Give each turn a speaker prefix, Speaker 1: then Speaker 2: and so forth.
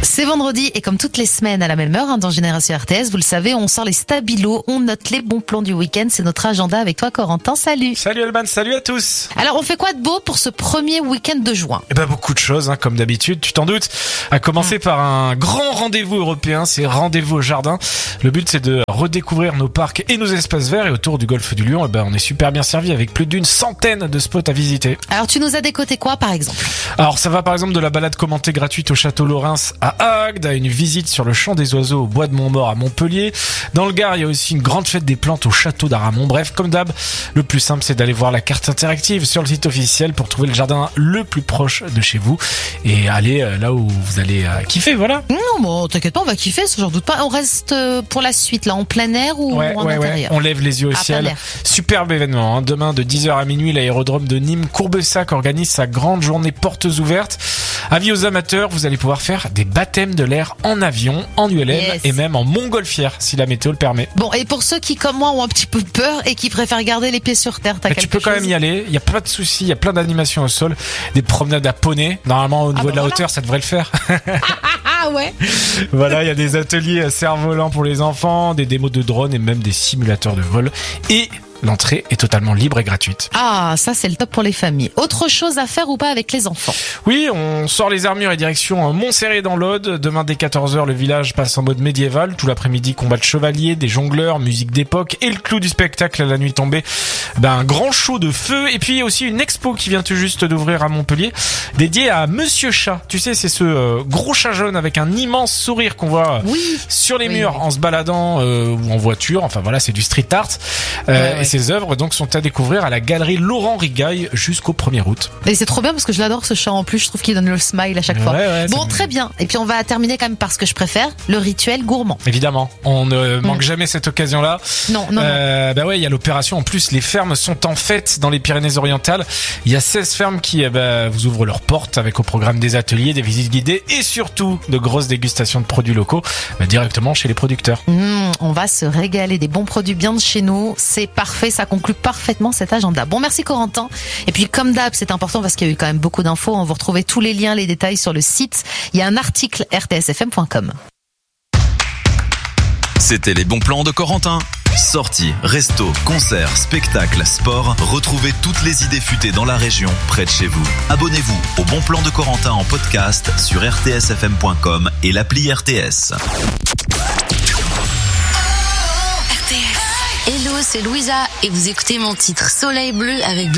Speaker 1: C'est vendredi et comme toutes les semaines à la même heure dans Génération RTS, vous le savez, on sort les stabilos, on note les bons plans du week-end. C'est notre agenda avec toi Corentin, salut.
Speaker 2: Salut Alban, salut à tous.
Speaker 1: Alors on fait quoi de beau pour ce premier week-end de juin?
Speaker 2: Beaucoup de choses, comme d'habitude, tu t'en doutes. À commencer par un grand rendez-vous européen, c'est Rendez-vous au Jardin. Le but c'est de redécouvrir nos parcs et nos espaces verts, et autour du golfe du Lion, on est super bien servi avec plus d'une centaine de spots à visiter.
Speaker 1: Alors tu nous as décoté quoi par exemple?
Speaker 2: Alors ça va par exemple de la balade commentée gratuite au château Lorrains à Agde, à une visite sur le champ des oiseaux au bois de Montmort à Montpellier. Dans le Gard, il y a aussi une grande fête des plantes au château d'Aramon. Bref, comme d'hab, le plus simple c'est d'aller voir la carte interactive sur le site officiel pour trouver le jardin le plus proche de chez vous et aller là où vous allez kiffer, voilà.
Speaker 1: Non, bon, t'inquiète pas, on va kiffer, j'en doute pas. On reste pour la suite là, en plein air ou en intérieur?
Speaker 2: On lève les yeux au ciel. Superbe événement, Demain de 10h à minuit, l'aérodrome de Nîmes Courbessac organise sa grande journée portes ouvertes. Avis aux amateurs, vous allez pouvoir faire des baptêmes de l'air en avion, en ULM et même en montgolfière si la météo le permet.
Speaker 1: Bon, et pour ceux qui comme moi ont un petit peu peur et qui préfèrent garder les pieds sur terre,
Speaker 2: tu peux quand même y aller, il y a pas de souci, il y a plein d'animations au sol, des promenades à poney, normalement au niveau de la hauteur ça devrait le faire.
Speaker 1: Ah ouais.
Speaker 2: Voilà, il y a des ateliers cerfs-volants pour les enfants, des démos de drones et même des simulateurs de vol, et l'entrée est totalement libre et gratuite.
Speaker 1: Ah, ça c'est le top pour les familles. Autre chose à faire ou pas avec les enfants?
Speaker 2: Oui, on sort les armures et direction Montserrat dans l'Aude. Demain dès 14h, le village passe en mode médiéval. Tout l'après-midi, combat de chevaliers, des jongleurs, musique d'époque et le clou du spectacle à la nuit tombée. Un grand show de feu, et puis aussi une expo qui vient tout juste d'ouvrir à Montpellier, dédiée à Monsieur Chat. Tu sais, c'est ce gros chat jaune avec un immense sourire qu'on voit sur les murs en se baladant ou en voiture. Enfin voilà, c'est du street art. Et ses œuvres donc sont à découvrir à la galerie Laurent Rigaille jusqu'au 1er août.
Speaker 1: Et c'est trop bien parce que je l'adore ce chat en plus, je trouve qu'il donne le smile à chaque fois. Bon, très bien. Et puis on va terminer quand même par ce que je préfère, le rituel gourmand.
Speaker 2: Évidemment, on ne manque jamais cette occasion-là.
Speaker 1: Non.
Speaker 2: Il y a l'opération. En plus, les fermes sont en fête dans les Pyrénées-Orientales. Il y a 16 fermes qui vous ouvrent leurs portes avec au programme des ateliers, des visites guidées et surtout de grosses dégustations de produits locaux directement chez les producteurs.
Speaker 1: On va se régaler, des bons produits bien de chez nous. C'est parfait, ça conclut parfaitement cet agenda. Bon, merci Corentin. Et puis comme d'hab, c'est important parce qu'il y a eu quand même beaucoup d'infos. Vous retrouvez tous les liens, les détails sur le site. Il y a un article rtsfm.com.
Speaker 3: C'était les bons plans de Corentin. Sorties, restos, concerts, spectacles, sport. Retrouvez toutes les idées futées dans la région, près de chez vous. Abonnez-vous au Bon Plan de Corentin en podcast sur rtsfm.com et l'appli RTS.
Speaker 4: Hello, c'est Louisa et vous écoutez mon titre Soleil Bleu avec